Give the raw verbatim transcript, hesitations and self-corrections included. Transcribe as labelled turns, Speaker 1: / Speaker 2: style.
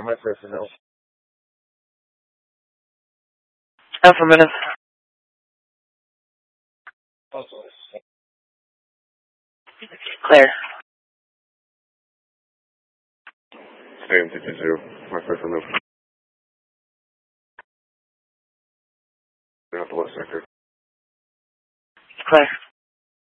Speaker 1: My personnel.
Speaker 2: Affirmative. Clear.
Speaker 1: Same two two zero. My personnel. You're not the left sector.
Speaker 2: Clear.